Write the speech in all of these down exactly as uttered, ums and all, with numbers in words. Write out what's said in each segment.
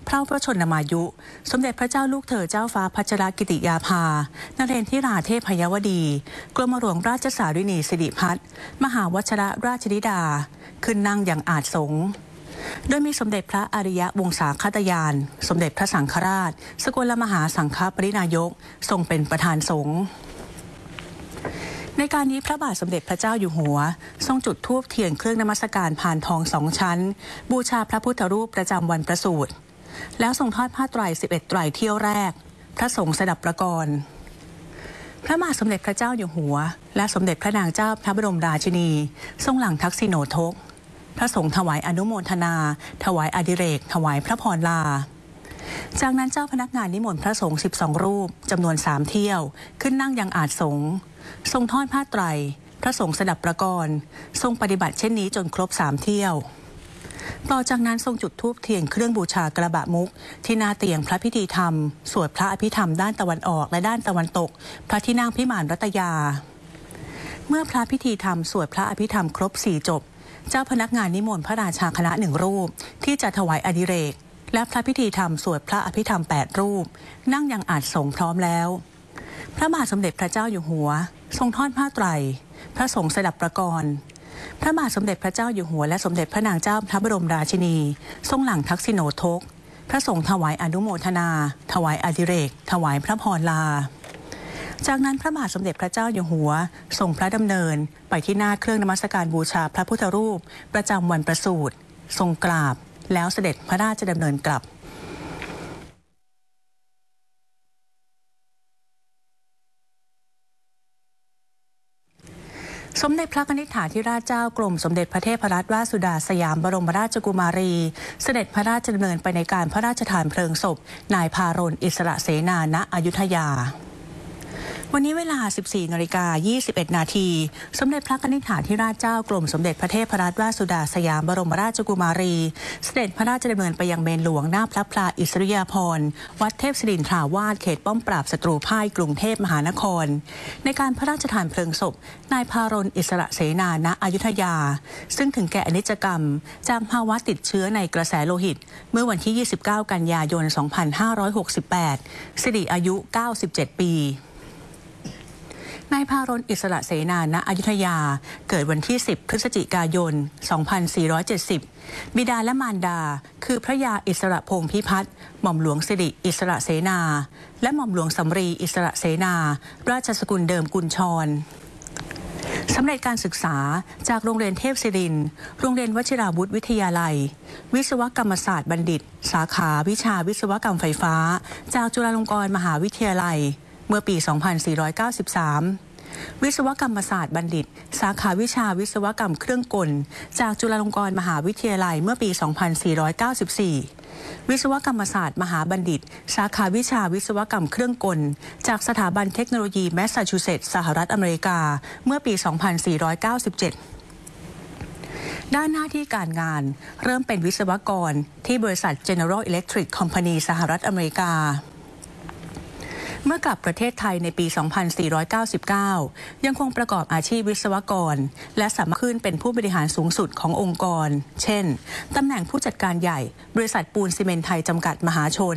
พระพระชนมายุสมเด็จพระเจ้าลูกเธอเจ้าฟ้าพัชรกิติยาภานเรนทิราเทพยวดีกรมหลวงราชสารินีสิริพัฒน์มหาวชิรราชธิดาขึ้นนั่งอย่างอาจสงฆ์โดยมีสมเด็จพระอริยวงศาคตยานสมเด็จพระสังฆราชสกลมหาสังฆปรินายกทรงเป็นประธานสงฆ์ในการนี้พระบาทสมเด็จพระเจ้าอยู่หัวทรงจุดธูปเทียนเครื่องนมัสการพานทองสองชั้นบูชาพระพุทธรูปประจำวันประสูติแล้วทรงทอดผ้าไตรสิบเอ็ดไตรเที่ยวแรกพระสงฆ์สดับประกรณ์พระบาทสมเด็จพระเจ้าอยู่หัวและสมเด็จพระนางเจ้าพระบรมราชินีทรงหลังทักษิโนทกพระสงฆ์ถวายอนุโมทนาถวายอดิเรกถวายพระพรลาจากนั้นเจ้าพนักงานนิมนต์พระสงฆ์สิบสองรูปจำนวนสามเที่ยวขึ้นนั่งยังอาจสงฆ์ทรงทอดผ้าไตรพระสงฆ์สดับประกรณ์ทรงปฏิบัติเช่นนี้จนครบสามเที่ยวต่อจากนั้นทรงจุดธูปเทียนเครื่องบูชากระบะมุกที่หน้าเตียงพระพิธีธรรมสวดพระอภิธรรมด้านตะวันออกและด้านตะวันตกพระที่นั่งพิมานรัตยาเมื่อพระพิธีธรรมสวดพระอภิธรรมครบสี่จบเจ้าพนักงานนิมนต์พระราชาคณะหนึ่งรูปที่จะถวายอดิเรกและพระพิธีธรรมสวดพระอภิธรรมแปดรูปนั่งยังอาจสงฆ์พร้อมแล้วพระบาทสมเด็จพระเจ้าอยู่หัวทรงทอดผ้าไตรพระสงฆ์สดับประกรณ์พระบาทสมเด็จพระเจ้าอยู่หัวและสมเด็จพระนางเจ้าพระบรมราชินีทรงหลังทักษิโนทกพระสงฆ์ถวายอนุโมทนาถวายอดิเรกถวายพระพรลาจากนั้นพระบาทสมเด็จพระเจ้าอยู่หัวทรงพระดำเนินไปที่หน้าเครื่องนมัสการบูชาพระพุทธรูปประจำวันประสูติทรงกราบแล้วเสด็จพระราชดำเนินกลับสมเด็จพระนิธิถาธิราชเจ้ากรมสมเด็จพระเทพรัตนราชสุดาสยามบรมราชกุมารีเสด็จพระราชดำเนินไปในการพระราชทานเพลิงศพนายพารณอิสระเสนาณอยุธยาวันนี้เวลา สิบสี่นาฬิกายี่สิบเอ็ด นาทีสมเด็จพระนิธิถาธิราชเจ้ากรมสมเด็จพระเทพรัตนราชสุดาสยามบรมราชกุมารีเสด็จพระราชดำเนินไปยังเมนหลวงหน้าพระพลาอิสริยาภรณ์วัดเทพศิรินทราวาสเขตป้อมปราบศัตรูพ่ายกรุงเทพมหานครในการพระราชทานเพลิงศพนายพารณอิสระเสนาณอยุธยาซึ่งถึงแก่อนิจกรรมจากภาวะติดเชื้อในกระแสโลหิตเมื่อวันที่ยี่สิบเก้ากันยายนสองพันห้าร้อยหกสิบแปดสิริอายุเก้าสิบเจ็ดปีนายพารณอิสระเสนาณอยุธยาเกิดวันที่สิบพฤศจิกายนสองพันสี่ร้อยเจ็ดสิบบิดาและมารดาคือพระยาอิสระพงษ์พิพัฒน์หม่อมหลวงสิริอิสระเสนาและหม่อมหลวงสำรีอิสระเสนาราชสกุลเดิมกุญชรสำเร็จการศึกษาจากโรงเรียนเทพศิรินทร์โรงเรียนวชิราวุธวิทยาลัยวิศวกรรมศาสตร์บัณฑิตสาขาวิชาวิศวกรรมไฟฟ้าจากจุฬาลงกรณ์มหาวิทยาลัยเมื่อปี สองพันสี่ร้อยเก้าสิบสาม วิศวกรรมศาสตร์บัณฑิตสาขาวิชาวิศวกรรมเครื่องกลจากจุฬาลงกรณ์มหาวิทยาลัยเมื่อปี สองพันสี่ร้อยเก้าสิบสี่ วิศวกรรมศาสตร์มหาบัณฑิตสาขาวิชาวิศวกรรมเครื่องกลจากสถาบันเทคโนโลยีแมสซาชูเซตส์สหรัฐอเมริกาเมื่อปี สองพันสี่ร้อยเก้าสิบเจ็ด ด้านหน้าที่การงานเริ่มเป็นวิศวกรที่บริษัท General Electric Company สหรัฐอเมริกาเมื่อกลับประเทศไทยในปี สองพันสี่ร้อยเก้าสิบเก้า ยังคงประกอบอาชีพวิศวกรและสามารถขึ้นเป็นผู้บริหารสูงสุดขององค์กรเช่นตำแหน่งผู้จัดการใหญ่บริษัทปูนซีเมนต์ไทยจำกัดมหาชน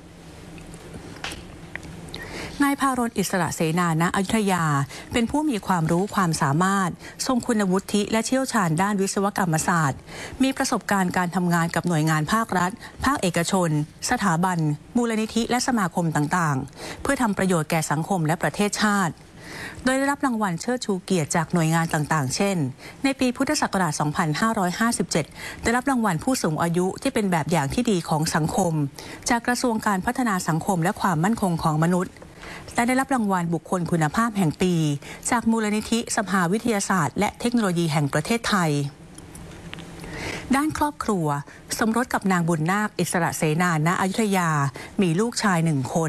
นายพารณอิสระเสนาณอยุธยาเป็นผู้มีความรู้ความสามารถทรงคุณวุฒิและเชี่ยวชาญด้านวิศวกรรมศาสตร์มีประสบการณ์การทำงานกับหน่วยงานภาครัฐภาคเอกชนสถาบันมูลนิธิและสมาคมต่างๆเพื่อทำประโยชน์แก่สังคมและประเทศชาติโดยได้รับรางวัลเชิดชูเกียรติจากหน่วยงานต่างๆเช่นในปีพุทธศักราช สองพันห้าร้อยห้าสิบเจ็ด ได้รับรางวัลผู้สูงอายุที่เป็นแบบอย่างที่ดีของสังคมจากกระทรวงการพัฒนาสังคมและความมั่นคงของมนุษย์และได้รับรางวัลบุคคลคุณภาพแห่งปีจากมูลนิธิสภาวิทยาศาสตร์และเทคโนโลยีแห่งประเทศไทยด้านครอบครัวสมรสกับนางบุญนาคอิสระเสนาณอยุธยามีลูกชายหนึ่งคน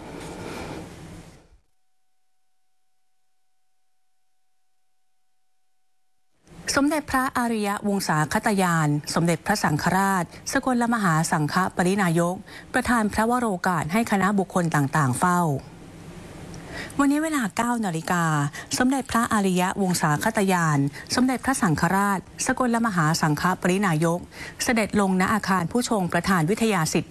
สมเด็จพระอริยวงศาคตยานสมเด็จพระสังฆราชสกลมหาสังฆปรินายกประธานพระวโรกาสให้คณะบุคคลต่างๆเฝ้าวันนี้เวลา เก้านาฬิกาสมเด็จพระอริยวงศาคตยานสมเด็จพระสังฆราชสกลมหาสังฆปรินายกเสด็จลงณอาคารผู้ชงประธานวิทยาสิทธิ